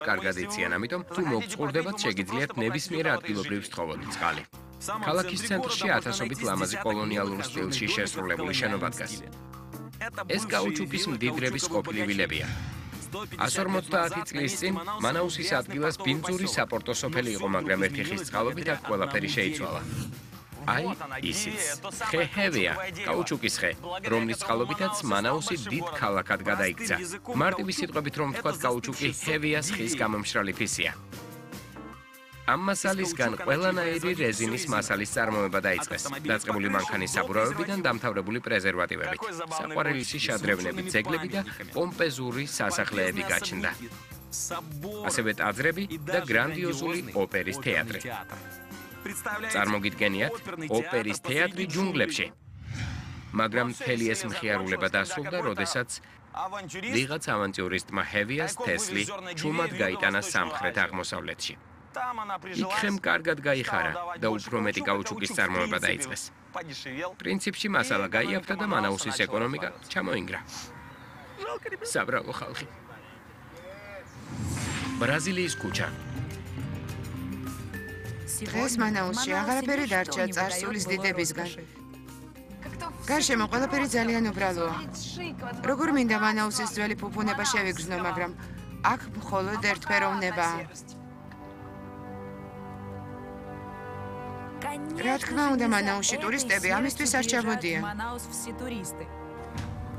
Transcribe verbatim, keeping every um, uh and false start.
კარგად იციან, ამიტომ თუ მოგწყურდებათ, შეგიძლიათ ნებისმიერ ადგილობრივ სთხოვოთ წყალი. ქალაქის ცენტრში ათასობით ლამაზი კოლონიალურ სტილში შესრულებული შენობა დგას. ეს გაუჩუკის მდიდრების ყოფილი ვილებია. εκατს ორმოცდაათი წლის წინ მანაუსის ადგილას ბინძური საპორტო სოფელი იყო, მაგრამ ერთი ხის წყალობით აქ ყველაფერი შეიცვალა. აი, ისიც. ხე ჰევია, გაუჩუკის ხე, რომლის წყალობითაც მანაუსი დიდ ქალაქად გადაიქცა. მარტივი სიტყვებით რომ ვთქვათ, გაუჩუკი ჰევიას ხის გამომშრალი ფისია. ამ მასალისგან ყველანაირი რეზინის მასალის წარმოება დაიწყეს. დაწყებული მანქანის საბურავებიდან დამთავრებული პრეზერვატივებით. საყვარელის შადრევნები, ძეგლები და პომპეზური სასახლეები გაჩნდა. ასევე ტაძრები და გრანდიოზული ოპერის თეატრი. წარმოგიდგენიათ, ოპერის თეატრი ჯუნგლებში. მაგრამ მთელი ეს მხიარულება დასრულდა, როდესაც ვიღაც ავანტიურისტმა ჰევიას თესლი ჩუმად გაიტანა სამხრეთ აღმოსავლეთში. იქ ხემ კარგად გაიხარა და უფრო მეტი გაუჩუკის წარმოება დაიწყეს. პრინციპში მასალა გაიაფთა და მანაუსის ეკონომიკა ჩამოინგრა. საბრალო ხალხი. ბრაზილიის ქუჩა. დღეს მანაუსში აღარაფერი დარჩა წარსულის დიდებისგან. გარშემო ყველაფერი ძალიან უბრალოა. როგორ მინდა მანაუსის ძველი ფუფუნება შევიგრძნო, მაგრამ აქ მხოლოდ ერთფეროვნებაა. რა თქმა უნდა, მანაუსში ტურისტები ამისთვის არ ჩამოდიან.